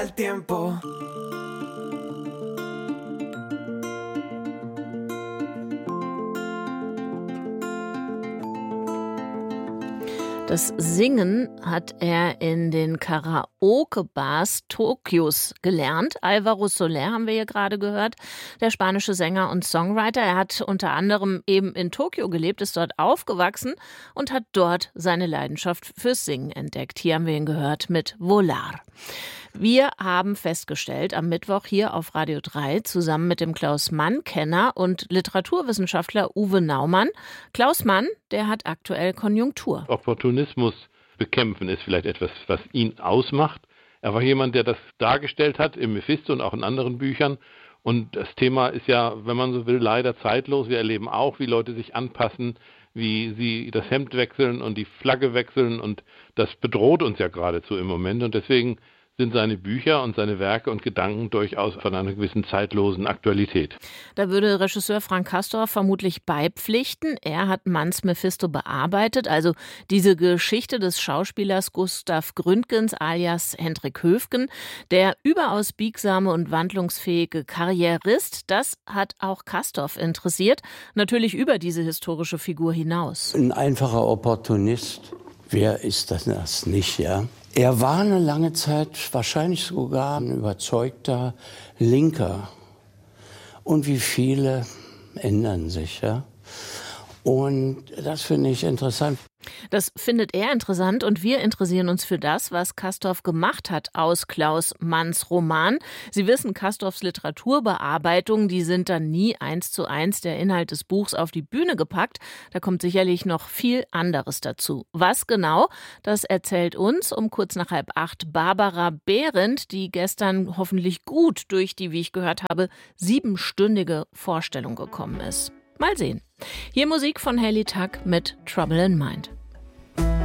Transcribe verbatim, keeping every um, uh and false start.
El tiempo. Das Singen hat er in den Karaoke-Bars Tokios gelernt. Alvaro Soler haben wir hier gerade gehört, der spanische Sänger und Songwriter. Er hat unter anderem eben in Tokio gelebt, ist dort aufgewachsen und hat dort seine Leidenschaft fürs Singen entdeckt. Hier haben wir ihn gehört mit Volar. Wir haben festgestellt am Mittwoch hier auf Radio drei zusammen mit dem Klaus Mann-Kenner und Literaturwissenschaftler Uwe Naumann. Klaus Mann, der hat aktuell Konjunktur. Opportunismus bekämpfen ist vielleicht etwas, was ihn ausmacht. Er war jemand, der das dargestellt hat im Mephisto und auch in anderen Büchern. Und das Thema ist ja, wenn man so will, leider zeitlos. Wir erleben auch, wie Leute sich anpassen, wie sie das Hemd wechseln und die Flagge wechseln. Und das bedroht uns ja geradezu im Moment. Und deswegen sind seine Bücher und seine Werke und Gedanken durchaus von einer gewissen zeitlosen Aktualität. Da würde Regisseur Frank Castorf vermutlich beipflichten. Er hat Manns Mephisto bearbeitet, also diese Geschichte des Schauspielers Gustav Gründgens alias Hendrik Höfgen. Der überaus biegsame und wandlungsfähige Karrierist, das hat auch Castorf interessiert, natürlich über diese historische Figur hinaus. Ein einfacher Opportunist, wer ist das nicht, ja? Er war eine lange Zeit wahrscheinlich sogar ein überzeugter Linker. Und wie viele ändern sich, ja? Und das finde ich interessant. Das findet er interessant und wir interessieren uns für das, was Castorf gemacht hat aus Klaus Manns Roman. Sie wissen, Castorfs Literaturbearbeitungen, die sind dann nie eins zu eins der Inhalt des Buchs auf die Bühne gepackt. Da kommt sicherlich noch viel anderes dazu. Was genau, das erzählt uns um kurz nach halb acht Barbara Behrendt, die gestern hoffentlich gut durch die, wie ich gehört habe, siebenstündige Vorstellung gekommen ist. Mal sehen. Hier Musik von Hayley Tuck mit Trouble in Mind.